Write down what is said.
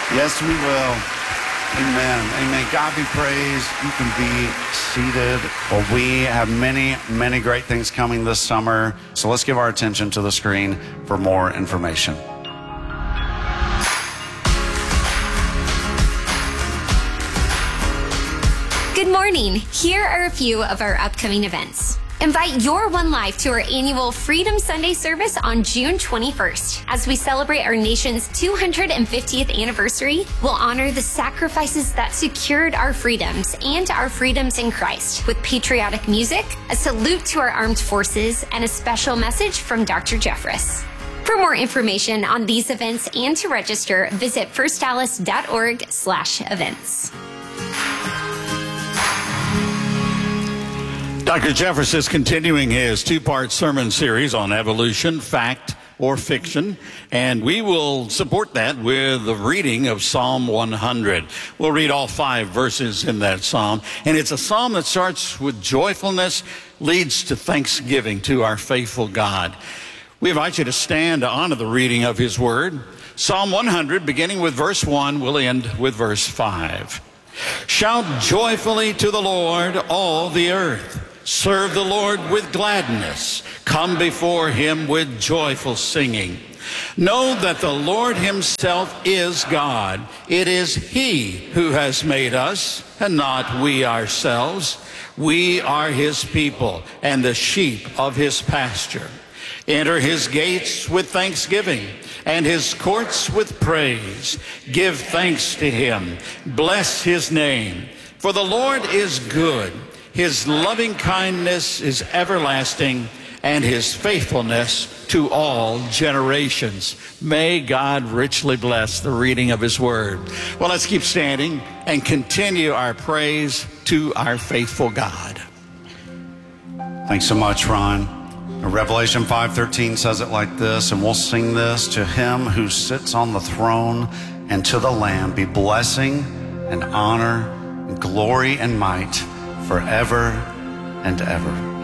Yes, we will. Amen. Amen. God be praised. You can be seated. Well, we have many, many great things coming this summer. So let's give our attention to the screen for more information. Good morning. Here are a few of our upcoming events. Invite your One Life to our annual Freedom Sunday service on June 21st. As we celebrate our nation's 250th anniversary, we'll honor the sacrifices that secured our freedoms and our freedoms in Christ with patriotic music, a salute to our armed forces, and a special message from Dr. Jeffress. For more information on these events and to register, visit firstdallas.org/events. Dr. Jeffress is continuing his two-part sermon series on evolution, fact or fiction, and we will support that with the reading of Psalm 100. We'll read all 5 verses in that psalm, and it's a psalm that starts with joyfulness, leads to thanksgiving to our faithful God. We invite you to stand to honor the reading of his word. Psalm 100, beginning with verse 1, will end with verse 5. Shout joyfully to the Lord, all the earth. Serve the Lord with gladness. Come before him with joyful singing. Know that the Lord himself is God. It is he who has made us, and not we ourselves. We are his people and the sheep of his pasture. Enter his gates with thanksgiving and his courts with praise. Give thanks to him. Bless his name. For the Lord is good. His loving kindness is everlasting, and his faithfulness to all generations. May God richly bless the reading of his word. Well, let's keep standing and continue our praise to our faithful God. Thanks so much, Ron. Revelation 5:13 says it like this, and we'll sing this: to him who sits on the throne and to the Lamb be blessing and honor and glory and might forever and ever.